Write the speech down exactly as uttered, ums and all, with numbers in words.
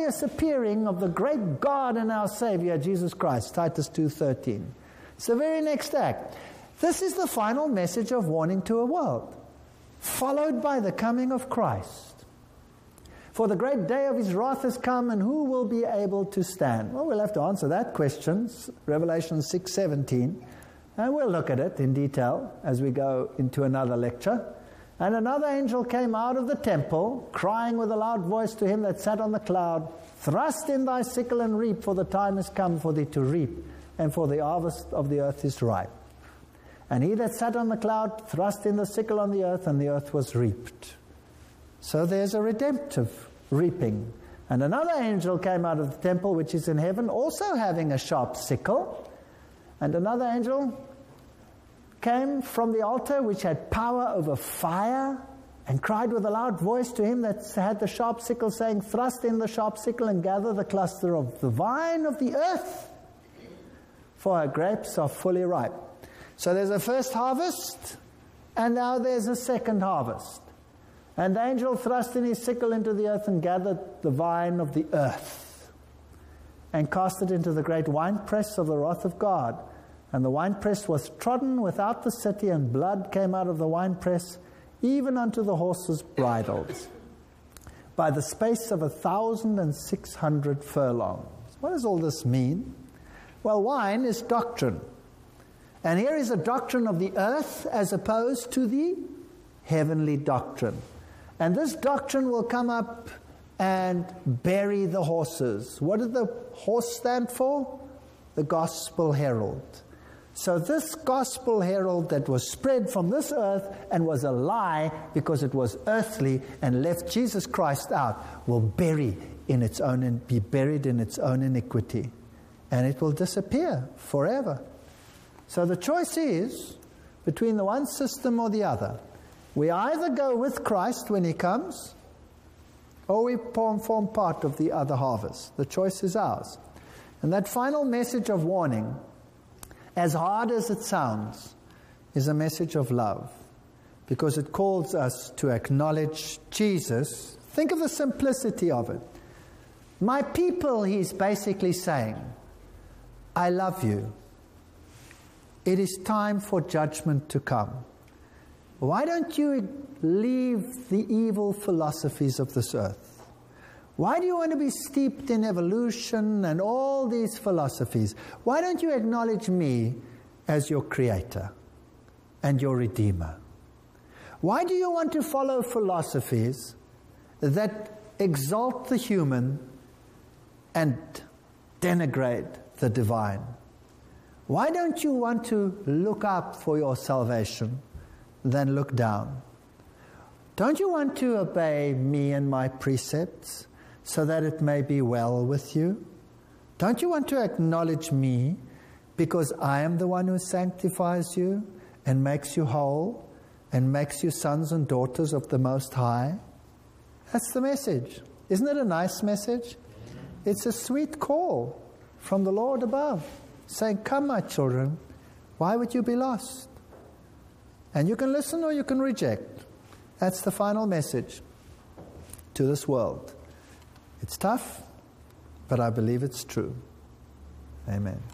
glorious appearing of the great God and our Savior, Jesus Christ, Titus two thirteen. It's the very next act. This is the final message of warning to a world, followed by the coming of Christ. For the great day of his wrath has come, and who will be able to stand? Well, we'll have to answer that question, Revelation six seventeen, and we'll look at it in detail as we go into another lecture. And another angel came out of the temple, crying with a loud voice to him that sat on the cloud, "Thrust in thy sickle and reap, for the time is come for thee to reap, and for the harvest of the earth is ripe." And he that sat on the cloud thrust in the sickle on the earth, and the earth was reaped. So there's a redemptive reaping. And another angel came out of the temple which is in heaven, also having a sharp sickle. And another angel came from the altar which had power over fire, and cried with a loud voice to him that had the sharp sickle, saying, "Thrust in the sharp sickle and gather the cluster of the vine of the earth, for her grapes are fully ripe." So there's a first harvest, and now there's a second harvest. And the angel thrust in his sickle into the earth and gathered the vine of the earth, and cast it into the great winepress of the wrath of God. And the winepress was trodden without the city, and blood came out of the winepress, even unto the horses' bridles, by the space of a thousand and six hundred furlongs. What does all this mean? Well, wine is doctrine. And here is a doctrine of the earth as opposed to the heavenly doctrine. And this doctrine will come up and bury the horses. What did the horse stand for? The gospel herald. So this gospel herald that was spread from this earth and was a lie because it was earthly and left Jesus Christ out, will bury in its own, be buried in its own iniquity. And it will disappear forever. So the choice is between the one system or the other. We either go with Christ when he comes, or we form part of the other harvest. The choice is ours. And that final message of warning, as hard as it sounds, is a message of love, because it calls us to acknowledge Jesus. Think of the simplicity of it. My people, he's basically saying, I love you. It is time for judgment to come. Why don't you leave the evil philosophies of this earth? Why do you want to be steeped in evolution and all these philosophies? Why don't you acknowledge me as your creator and your redeemer? Why do you want to follow philosophies that exalt the human and denigrate the divine? Why don't you want to look up for your salvation than look down? Don't you want to obey me and my precepts so that it may be well with you? Don't you want to acknowledge me because I am the one who sanctifies you and makes you whole and makes you sons and daughters of the Most High? That's the message. Isn't it a nice message? It's a sweet call from the Lord above, saying, come, my children, why would you be lost? And you can listen or you can reject. That's the final message to this world. It's tough, but I believe it's true. Amen.